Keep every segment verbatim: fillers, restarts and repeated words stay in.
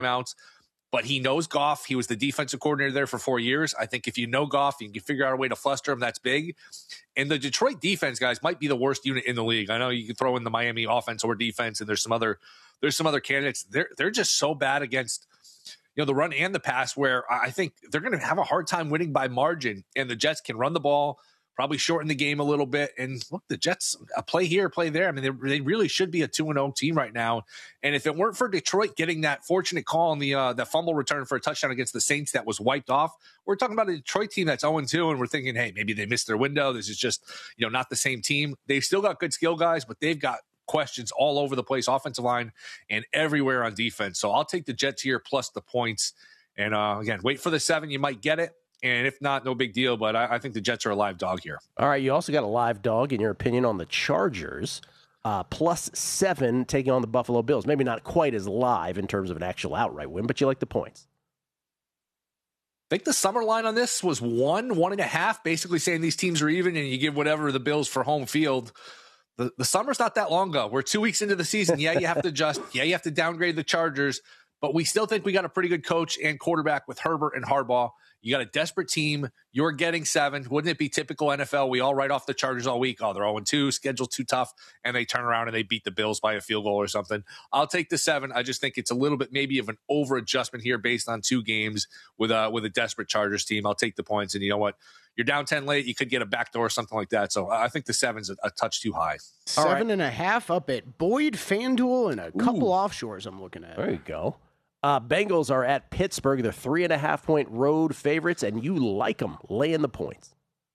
timeouts. But he knows Goff. He was the defensive coordinator there for four years. I think if you know Goff, you can figure out a way to fluster him. That's big. And the Detroit defense, guys, might be the worst unit in the league. I know you can throw in the Miami offense or defense, and there's some other there's some other candidates. They're they're just so bad against, you know, the run and the pass, where I think they're going to have a hard time winning by margin. And the Jets can run the ball, probably shorten the game a little bit. And look, the Jets, a play here, play there. I mean, they, they really should be a two and oh team right now. And if it weren't for Detroit getting that fortunate call on the uh, that fumble return for a touchdown against the Saints that was wiped off, we're talking about a Detroit team that's oh and two, and we're thinking, hey, maybe they missed their window. This is just, you know, not the same team. They've still got good skill guys, but they've got questions all over the place, offensive line and everywhere on defense. So I'll take the Jets here plus the points. And uh, again, wait for the seven. You might get it. And if not, no big deal. But I, I think the Jets are a live dog here. All right. You also got a live dog, in your opinion, on the Chargers. Uh, plus seven taking on the Buffalo Bills. Maybe not quite as live in terms of an actual outright win, but you like the points. I think the summer line on this was one, one and a half, basically saying these teams are even, and you give whatever the Bills for home field. The, the summer's not that long ago. We're two weeks into the season. Yeah, you have to adjust. Yeah, you have to downgrade the Chargers. But we still think we got a pretty good coach and quarterback with Herbert and Harbaugh. You got a desperate team. You're getting seven. Wouldn't it be typical N F L? We all write off the Chargers all week. Oh, they're oh and two, schedule too tough, and they turn around and they beat the Bills by a field goal or something. I'll take the seven. I just think it's a little bit maybe of an over-adjustment here based on two games with a, with a desperate Chargers team. I'll take the points, and you know what? You're down ten late. You could get a backdoor or something like that. So I think the seven's a, a touch too high. Seven right. and a half up at Boyd, FanDuel, and a couple Ooh. offshores I'm looking at. There you go. Uh, Bengals are at Pittsburgh. They're three and a half point road favorites, and you like them laying the points.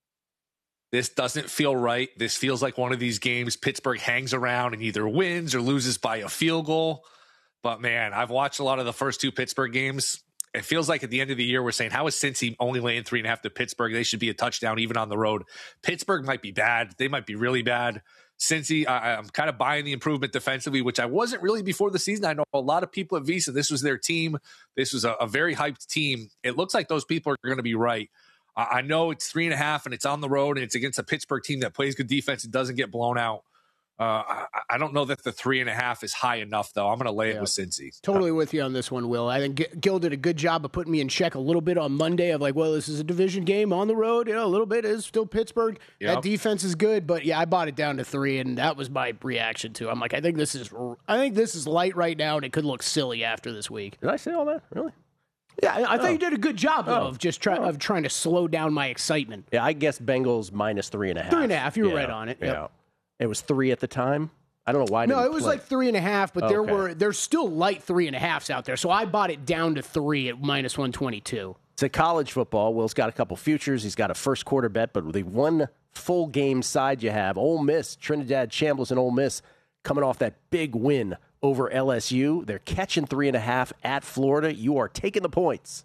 This doesn't feel right. This feels like one of these games Pittsburgh hangs around and either wins or loses by a field goal. But, man, I've watched a lot of the first two Pittsburgh games. It feels like at the end of the year we're saying, how is Cincy only laying three and a half to Pittsburgh? They should be a touchdown even on the road. Pittsburgh might be bad. They might be really bad. Cincy, I, I'm kind of buying the improvement defensively, which I wasn't really before the season. I know a lot of people at Visa, this was their team. This was a, a very hyped team. It looks like those people are going to be right. I, I know it's three and a half and it's on the road and it's against a Pittsburgh team that plays good defense and doesn't get blown out. Uh, I, I don't know that the three and a half is high enough, though. I'm going to lay yeah. it with Cincy. Totally with you on this one, Will. I think Gil did a good job of putting me in check a little bit on Monday of like, well, this is a division game on the road. You know, a little bit is still Pittsburgh. Yep. That defense is good, but yeah, I bought it down to three, and that was my reaction to. I'm like, I think this is, I think this is light right now, and it could look silly after this week. Did I say all that? Really? Yeah, I, I oh. thought you did a good job though, oh. of just try, oh. of trying to slow down my excitement. Yeah, I guess Bengals minus three and a half. Three and a half. You were yeah. right on it. Yep. Yeah, it was three at the time. I don't know why. I no, it was play. like three and a half, but there okay. were there's still light three and a halves out there. So I bought it down to three at minus one twenty two. It's a college football. Will's got a couple futures. He's got a first quarter bet, but the one full game side you have, Ole Miss, Trinidad Chambliss and Ole Miss coming off that big win over L S U. They're catching three and a half at Florida. You are taking the points.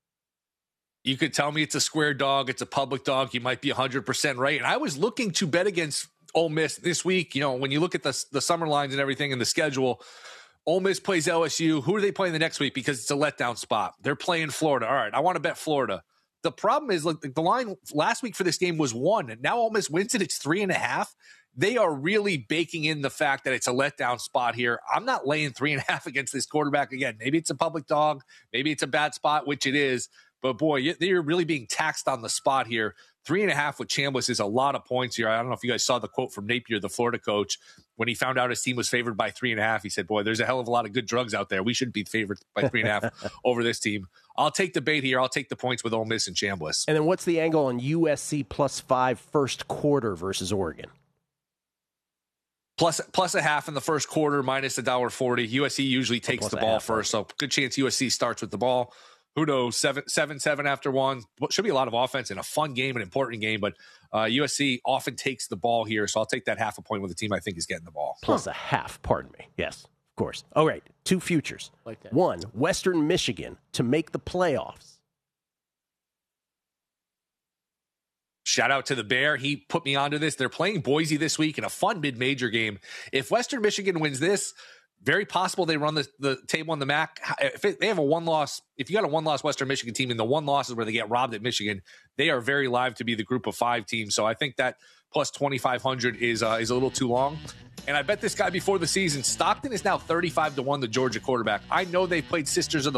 You could tell me it's a square dog. It's a public dog. You might be one hundred percent right. And I was looking to bet against Ole Miss this week. You know, when you look at the the summer lines and everything in the schedule, Ole Miss plays L S U. Who are they playing the next week? Because it's a letdown spot. They're playing Florida. All right, I want to bet Florida. The problem is, like, the line last week for this game was one, and now Ole Miss wins it. It's three and a half. They are really baking in the fact that it's a letdown spot here. I'm not laying three and a half against this quarterback again. Maybe it's a public dog. Maybe it's a bad spot, which it is. But, boy, they're really being taxed on the spot here. Three and a half with Chambliss is a lot of points here. I don't know if you guys saw the quote from Napier, the Florida coach. When he found out his team was favored by three and a half, he said, boy, there's a hell of a lot of good drugs out there. We shouldn't be favored by three and a half over this team. I'll take the bait here. I'll take the points with Ole Miss and Chambliss. And then what's the angle on U S C plus five first quarter versus Oregon? Plus, plus a half in the first quarter, minus one dollar forty. U S C usually takes the ball first, so good chance U S C starts with the ball. Who knows? Seven, seven, seven after one. Should be a lot of offense and a fun game, an important game. But uh, U S C often takes the ball here, so I'll take that half a point with the team I think is getting the ball. Plus huh. a half, pardon me. Yes, of course. All right, two futures. Like that. One, Western Michigan to make the playoffs. Shout out to the Bear. He put me onto this. They're playing Boise this week in a fun mid-major game. If Western Michigan wins this, very possible they run the, the table on the M A C. If it, they have a one-loss, if you got a one-loss Western Michigan team and the one loss is where they get robbed at Michigan, they are very live to be the group of five team. So I think that plus twenty-five hundred is uh, is a little too long. And I bet this guy before the season, Stockton is now thirty-five to one, the Georgia quarterback. I know they played Sisters of the